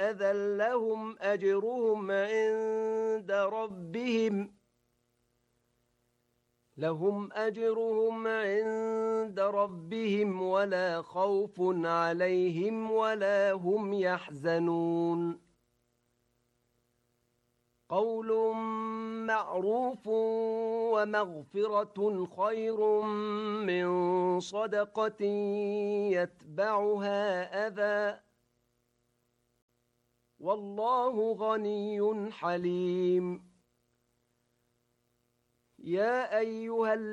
أذى لهم أجرهم عند ربهم ولا خوف عليهم ولا هم يحزنون قول معروف ومغفرة خير من صدقة يتبعها أذى والله غني حليم يا أيها